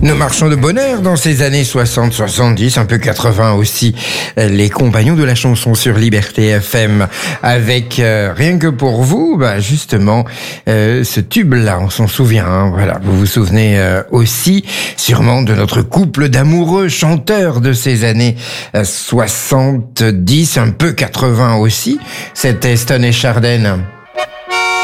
Nous marchons de bonne heure dans ces années 60, 70, un peu 80 aussi. Les compagnons de la chanson sur Liberté FM avec rien que pour vous, justement, ce tube-là, on s'en souvient. Hein, voilà, vous vous souvenez aussi sûrement de notre couple d'amoureux chanteurs de ces années 70, un peu 80 aussi. C'était Stone et Chardin.